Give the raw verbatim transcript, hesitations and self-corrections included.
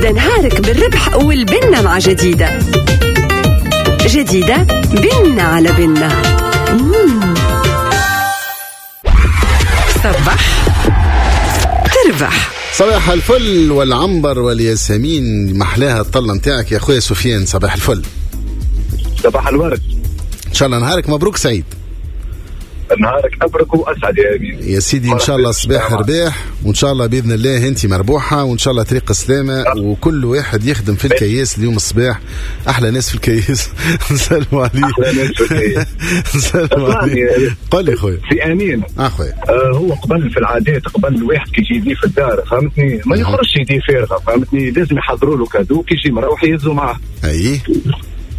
يبدأ نهارك بالربح والبنة مع جديدة. جديدة بنة على بنة. مم. صباح تربح. صباح الفل والعنبر والياسمين، محلاها الطلة متاعك يا أخويا سفيان. صباح الفل. صباح الورد. إن شاء الله نهارك مبروك سعيد. نهارك أبرك وأسعد يا أمين يا سيدي. إن شاء الله صباح رباح، وإن شاء الله بإذن الله أنت مربوحة، وإن شاء الله طريق سلامة، وكل واحد يخدم في الكياس اليوم الصباح. أحلى ناس في الكياس. نسلموا عليه. أحلى ناس في الكياس. نسلموا عليه. قل لي خويا. في أمين. أخويا. آه هو قبل في العادات، قبل الواحد كي يجي يدي في الدار فهمتني، ما يخرجش يدي فارغة فهمتني، لازم يحضروا له كادو كي يجي مروح يهزوا معه. أي.